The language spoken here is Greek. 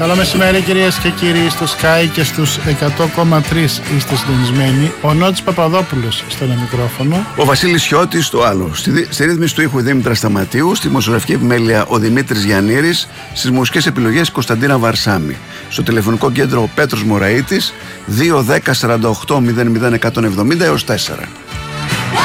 Καλό μεσημέρι κυρίες και κύριοι, στο Sky και στους 100,3 είστε συντονισμένοι. Ο Νότης Παπαδόπουλος στο ένα μικρόφωνο. Ο Βασίλης Χιώτης στο άλλο. Στη ρύθμιση του ήχου Δήμητρα Σταματίου, στη δημοσιογραφική επιμέλεια ο Δημήτρης Γιαννήρης, στις μουσικές επιλογές Κωνσταντίνα Βαρσάμι. Στο τηλεφωνικό κέντρο ο Πέτρος Μωραΐτης, 210 48 00 170 έως 4.